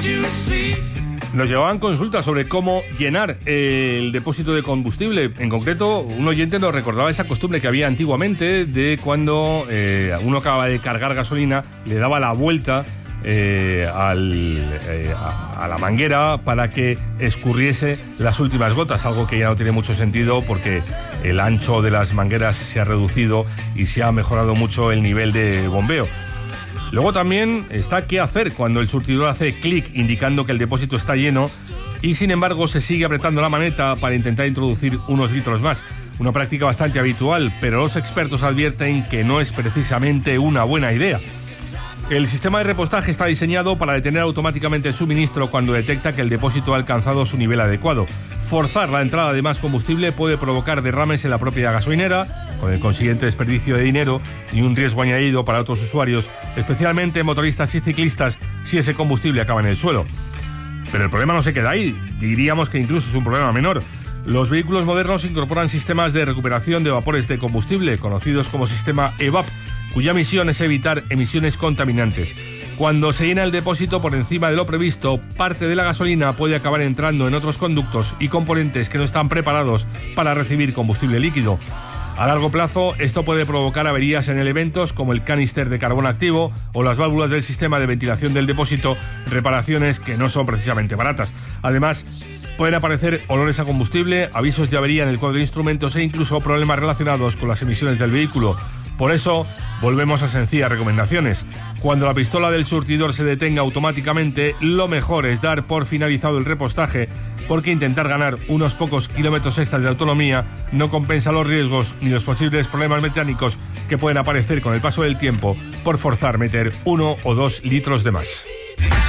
Nos llevaban consultas sobre cómo llenar el depósito de combustible. En concreto, un oyente nos recordaba esa costumbre que había antiguamente de cuando uno acababa de cargar gasolina, le daba la vuelta a la manguera para que escurriese las últimas gotas, algo que ya no tiene mucho sentido porque el ancho de las mangueras se ha reducido y se ha mejorado mucho el nivel de bombeo. Luego también está qué hacer cuando el surtidor hace clic indicando que el depósito está lleno y sin embargo se sigue apretando la maneta para intentar introducir unos litros más. Una práctica bastante habitual, pero los expertos advierten que no es precisamente una buena idea. El sistema de repostaje está diseñado para detener automáticamente el suministro cuando detecta que el depósito ha alcanzado su nivel adecuado. Forzar la entrada de más combustible puede provocar derrames en la propia gasolinera, con el consiguiente desperdicio de dinero y un riesgo añadido para otros usuarios, especialmente motoristas y ciclistas, si ese combustible acaba en el suelo. Pero el problema no se queda ahí, diríamos que incluso es un problema menor. Los vehículos modernos incorporan sistemas de recuperación de vapores de combustible, conocidos como sistema EVAP, cuya misión es evitar emisiones contaminantes. Cuando se llena el depósito por encima de lo previsto, parte de la gasolina puede acabar entrando en otros conductos y componentes que no están preparados para recibir combustible líquido. A largo plazo, esto puede provocar averías en elementos como el canister de carbón activo o las válvulas del sistema de ventilación del depósito, reparaciones que no son precisamente baratas. Además, pueden aparecer olores a combustible, avisos de avería en el cuadro de instrumentos e incluso problemas relacionados con las emisiones del vehículo. Por eso, volvemos a sencillas recomendaciones. Cuando la pistola del surtidor se detenga automáticamente, lo mejor es dar por finalizado el repostaje, porque intentar ganar unos pocos kilómetros extras de autonomía no compensa los riesgos ni los posibles problemas mecánicos que pueden aparecer con el paso del tiempo por forzar meter 1 o 2 litros de más.